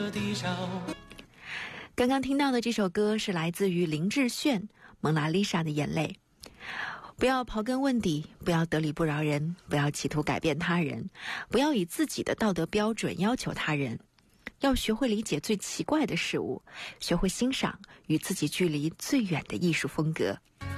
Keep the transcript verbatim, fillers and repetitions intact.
的地上。 刚刚听到的这首歌是来自于林志炫《蒙娜丽莎的眼泪》。不要刨根问底，不要得理不饶人，不要企图改变他人，不要以自己的道德标准要求他人，要学会理解最奇怪的事物，学会欣赏与自己距离最远的艺术风格。